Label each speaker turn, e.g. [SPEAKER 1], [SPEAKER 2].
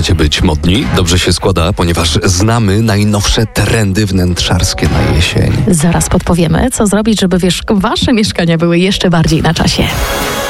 [SPEAKER 1] chcecie być modni? Dobrze się składa, ponieważ znamy najnowsze trendy wnętrzarskie na jesień.
[SPEAKER 2] Zaraz podpowiemy, co zrobić, żeby wasze mieszkania były jeszcze bardziej na czasie.